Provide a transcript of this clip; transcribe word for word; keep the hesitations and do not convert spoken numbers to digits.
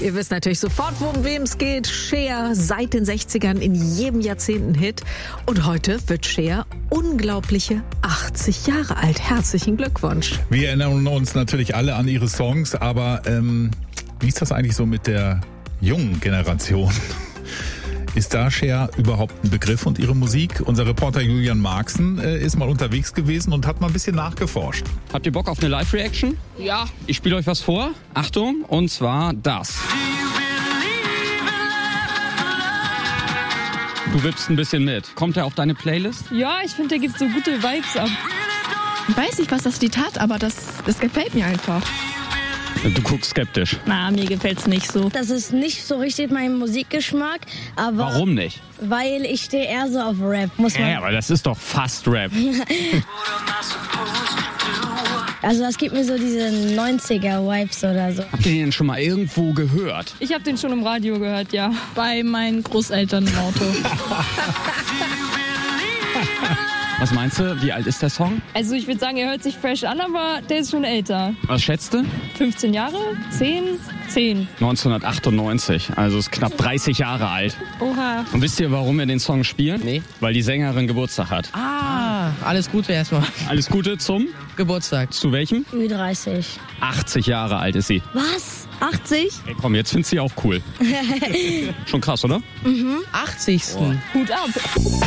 Ihr wisst natürlich sofort, worum wem es geht. Cher, seit den sechzigern in jedem Jahrzehnt ein Hit. Und heute wird Cher unglaubliche achtzig Jahre alt. Herzlichen Glückwunsch. Wir erinnern uns natürlich alle an ihre Songs, aber ähm, wie ist das eigentlich so mit der jungen Generation? Ist da Cher überhaupt ein Begriff und ihre Musik? Unser Reporter Julian Marxen äh, ist mal unterwegs gewesen und hat mal ein bisschen nachgeforscht. Habt ihr Bock auf eine Live-Reaction? Ja. Ich spiele euch was vor. Achtung, und zwar das. Du wippst ein bisschen mit. Kommt er auf deine Playlist? Ja, ich finde, der gibt so gute Vibes ab. Ich weiß nicht, was das Lied hat, aber das, das gefällt mir einfach. Du guckst skeptisch. Na, mir gefällt's nicht so. Das ist nicht so richtig mein Musikgeschmack, aber... Warum nicht? Weil ich stehe eher so auf Rap, muss man... Ja, aber das ist doch fast Rap. Also das gibt mir so diese neunziger-Vibes oder so. Habt ihr den schon mal irgendwo gehört? Ich habe den schon im Radio gehört, ja. Bei meinen Großeltern im Auto. Was meinst du, wie alt ist der Song? Also ich würde sagen, er hört sich fresh an, aber der ist schon älter. Was schätzt du? fünfzehn Jahre? zehn? zehn. neunzehnhundertachtundneunzig, also ist knapp dreißig Jahre alt. Oha. Und wisst ihr, warum wir den Song spielen? Nee. Weil die Sängerin Geburtstag hat. Ah, alles Gute erstmal. Alles Gute zum? Geburtstag. Zu welchem? Ü dreißig. achtzig Jahre alt ist sie. Was? achtzig? Ey, komm, jetzt findest du sie auch cool. Schon krass, oder? achtzigsten Hut ab.